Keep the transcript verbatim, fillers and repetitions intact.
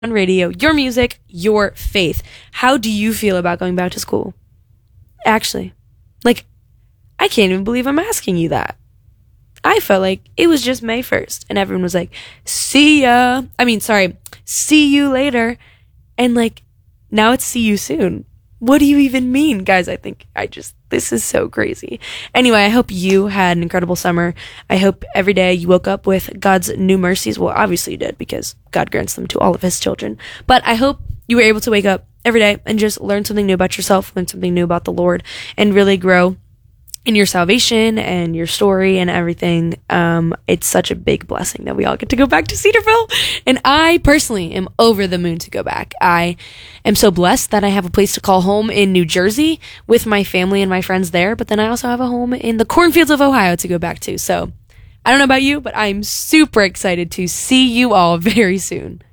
on radio, your music, your faith. How do you feel about going back to school? Actually, like, I can't even believe I'm asking you that. I felt like it was just May first and everyone was like, see ya. I mean, sorry, see you later. And like, now it's see you soon. What do you even mean? Guys, I think I just, this is so crazy. Anyway, I hope you had an incredible summer. I hope every day you woke up with God's new mercies. Well, obviously you did because God grants them to all of his children. But I hope you were able to wake up every day and just learn something new about yourself, learn something new about the Lord, and really grow in your salvation and your story and everything. Um, it's such a big blessing that we all get to go back to Cedarville. And I personally am over the moon to go back. I am so blessed that I have a place to call home in New Jersey with my family and my friends there. But then I also have a home in the cornfields of Ohio to go back to. So I don't know about you, but I'm super excited to see you all very soon.